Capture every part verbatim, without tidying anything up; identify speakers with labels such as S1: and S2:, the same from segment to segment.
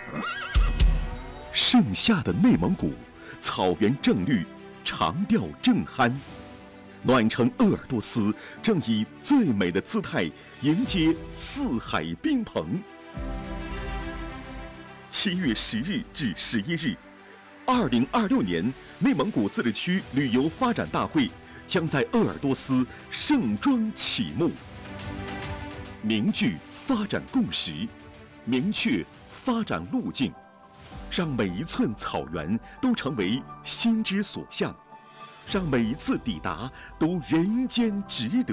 S1: 盛夏的内蒙古，草原正绿，长调正酣。暖城鄂尔多斯正以最美的姿态迎接四海宾朋。七月十日至十一日，二零二六年内蒙古自治区旅游发展大会将在鄂尔多斯盛装启幕。凝聚发展共识，明确发展路径，让每一寸草原都成为心之所向，让每一次抵达都人间值得。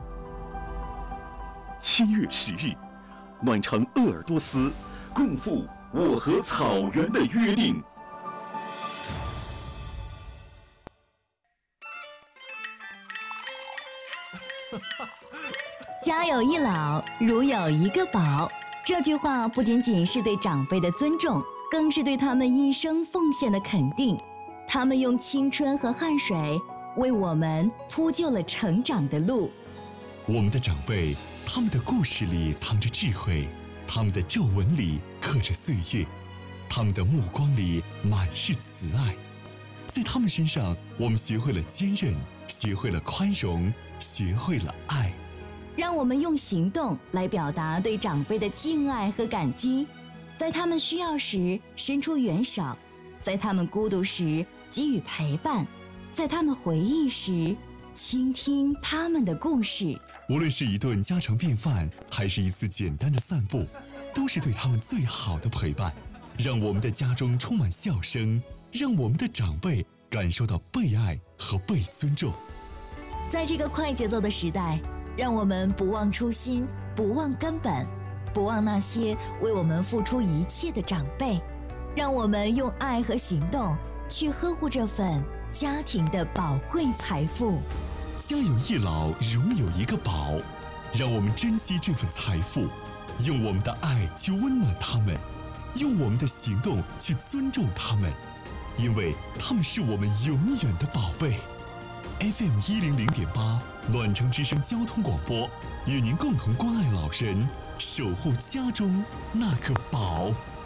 S1: 七月十日，暖城鄂尔多斯，共赴我和草原的约定。
S2: 家有一老，如有一个宝。这句话不仅仅是对长辈的尊重，更是对他们一生奉献的肯定。他们用青春和汗水为我们铺就了成长的路。
S3: 我们的长辈，他们的故事里藏着智慧，他们的皱纹里刻着岁月，他们的目光里满是慈爱。在他们身上，我们学会了坚韧，学会了宽容，学会了爱。
S2: 让我们用行动来表达对长辈的敬爱和感激，在他们需要时伸出援手，在他们孤独时给予陪伴，在他们回忆时倾听他们的故事。
S3: 无论是一顿家常便饭，还是一次简单的散步，都是对他们最好的陪伴。让我们的家中充满笑声，让我们的长辈感受到被爱和被尊重。
S2: 在这个快节奏的时代，让我们不忘初心，不忘根本，不忘那些为我们付出一切的长辈。让我们用爱和行动去呵护这份家庭的宝贵财富。
S3: 家有一老，如有一个宝。让我们珍惜这份财富，用我们的爱去温暖他们，用我们的行动去尊重他们，因为他们是我们永远的宝贝。F M 一零零点八，暖城之声交通广播，与您共同关爱老人，守护家中那个宝。